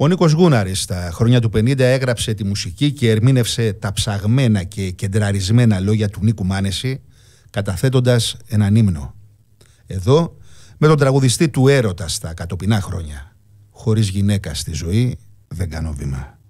Ο Νίκος Γούναρης στα χρόνια του 50 έγραψε τη μουσική και ερμήνευσε τα ψαγμένα και κεντραρισμένα λόγια του Νίκου Μάνεση, καταθέτοντας έναν ύμνο. Εδώ με τον τραγουδιστή του έρωτα στα κατοπινά χρόνια. Χωρίς γυναίκα στη ζωή δεν κάνω βήμα.